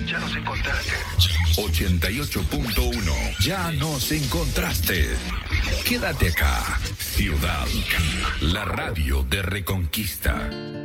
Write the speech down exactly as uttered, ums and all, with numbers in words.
Ya nos encontraste. ochenta y ocho punto uno. Ya nos encontraste. Quédate acá. Ciudad, la radio de Reconquista.